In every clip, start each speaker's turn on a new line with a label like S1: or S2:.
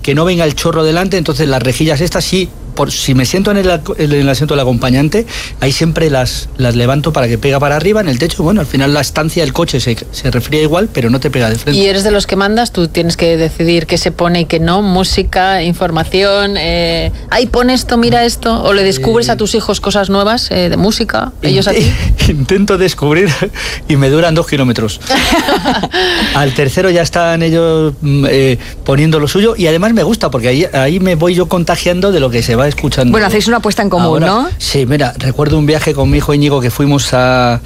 S1: que no venga el chorro delante, entonces las rejillas estas sí, si me siento en el asiento del acompañante, ahí siempre las levanto para que pega para arriba en el techo. Bueno, al final la estancia del coche se refría igual, pero no te pega de frente.
S2: ¿Y eres de los que mandas? Tú tienes que decidir qué se pone y qué no, música, información, ahí pon esto, mira esto, o le descubres a tus hijos cosas nuevas de música, ellos a ti.
S1: Intento descubrir y me duran 2 kilómetros. Al tercero ya están ellos poniendo lo suyo, y además me gusta porque ahí me voy yo contagiando de lo que se va escuchando.
S3: Bueno, hacéis una apuesta en común, ahora, ¿no?
S1: Sí, mira, recuerdo un viaje con mi hijo Íñigo que fuimos a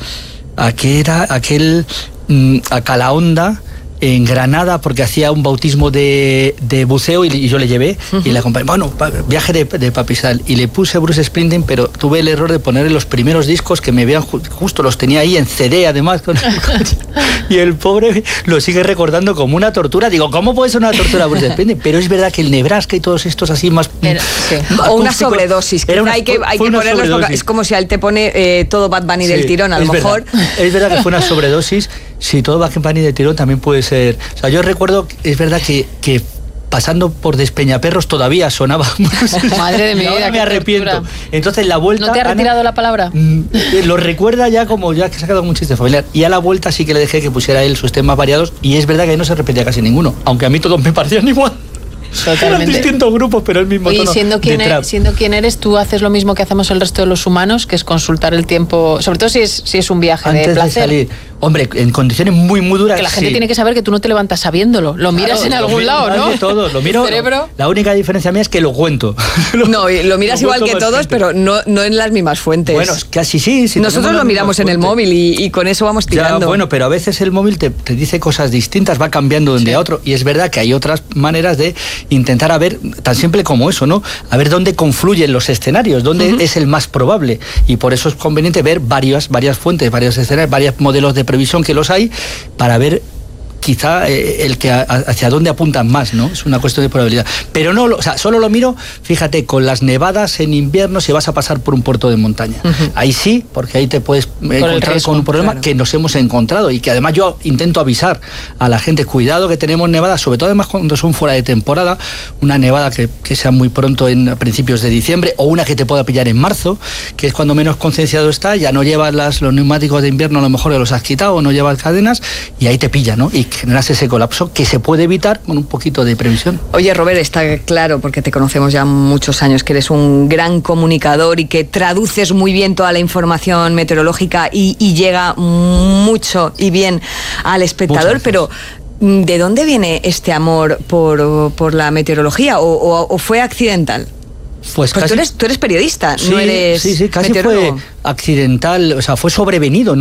S1: Calahonda, en Granada, porque hacía un bautismo de buceo y yo le llevé y le acompañé. Bueno, viaje de papisal, y le puse Bruce Springsteen, pero tuve el error de ponerle los primeros discos que me vean, justo los tenía ahí en CD además con el coche, y el pobre lo sigue recordando como una tortura. Digo, ¿cómo puede ser una tortura Bruce Springsteen? Pero es verdad que el Nebraska y todos estos así más...
S3: Sí. O una sobredosis, que hay que ponerlos, porque es como si él te pone todo Bad Bunny del tirón, a lo mejor.
S1: Es verdad que fue una sobredosis. Sí, todo Bad Bunny de tirón también puede ser. O sea, yo recuerdo, es verdad que pasando por Despeñaperros todavía sonaba.
S2: Madre de mi vida,
S1: me arrepiento. Tortura. Entonces la vuelta...
S2: ¿No te ha retirado la palabra?
S1: Lo recuerda ya como ya que se ha quedado un chiste familiar. Y a la vuelta sí que le dejé que pusiera él sus temas variados, y es verdad que no se repetía casi ninguno, aunque a mí todos me parecían igual. Totalmente. Eran distintos grupos, pero el mismo tono.
S2: Y siendo quien eres, tú haces lo mismo que hacemos el resto de los humanos, que es consultar el tiempo, sobre todo si es un viaje
S1: antes
S2: de placer.
S1: De salir. Hombre, en condiciones muy, muy duras.
S2: Que la gente tiene que saber que tú no te levantas sabiéndolo. Lo miras en algún lado, ¿no?
S1: Todo, lo miro.
S2: ¿Cerebro?
S1: La única diferencia mía es que lo cuento.
S3: No, lo miras igual que todos, pero no en las mismas fuentes.
S1: Bueno, casi sí.
S3: Nosotros lo miramos en el móvil y con eso vamos tirando.
S1: Ya, bueno, pero a veces el móvil te dice cosas distintas, va cambiando de un día a otro. Y es verdad que hay otras maneras de intentar a ver, tan simple como eso, ¿no? A ver dónde confluyen los escenarios, dónde es el más probable. Y por eso es conveniente ver varias fuentes, varios escenarios, varios modelos de previsión, que los hay, para ver quizá el que hacia dónde apuntan más, ¿no? Es una cuestión de probabilidad. Pero no, o sea, solo lo miro, fíjate, con las nevadas en invierno, si vas a pasar por un puerto de montaña. Ahí sí, porque ahí te puedes encontrar con un problema, claro, que nos hemos encontrado, y que además yo intento avisar a la gente, cuidado que tenemos nevadas, sobre todo además cuando son fuera de temporada, una nevada que sea muy pronto a principios de diciembre, o una que te pueda pillar en marzo, que es cuando menos concienciado está, ya no llevas los neumáticos de invierno, a lo mejor ya los has quitado, o no llevas cadenas, y ahí te pilla, ¿no? Y generas ese colapso que se puede evitar con un poquito de previsión.
S3: Oye, Robert, está claro, porque te conocemos ya muchos años, que eres un gran comunicador y que traduces muy bien toda la información meteorológica y llega mucho y bien al espectador, pero ¿de dónde viene este amor por la meteorología? ¿O fue accidental?
S1: Pues
S3: casi, tú eres periodista,
S1: sí,
S3: no eres
S1: casi fue accidental, o sea, fue sobrevenido, ¿no?